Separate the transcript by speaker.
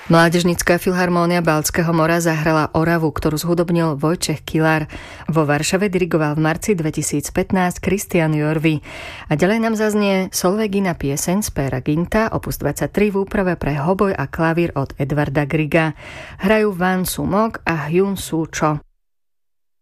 Speaker 1: Mládežnícka filharmónia Baltského mora zahrala Oravu, ktorú zhudobnil Vojtech Kilar. Vo Varšave dirigoval v marci 2015 Kristian Jorvi. A ďalej nám zaznie Solveigina pieseň z Péra Ginta, opus 23 v úprave pre hoboj a klavír od Edvarda Grigga. Hrajú Van Sumok a Hyun Soo Cho.